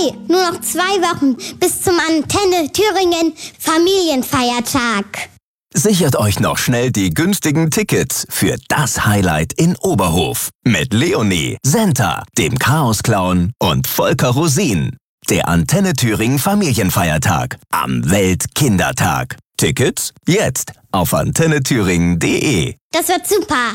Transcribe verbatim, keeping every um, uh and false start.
Hey, nur noch zwei Wochen bis zum Antenne Thüringen Familienfeiertag. Sichert euch noch schnell die günstigen Tickets für das Highlight in Oberhof mit Leonie, Senta, dem Chaos-Clown und Volker Rosin. Der Antenne Thüringen Familienfeiertag am Weltkindertag. Tickets jetzt auf antenne thüringen punkt de. Das wird super.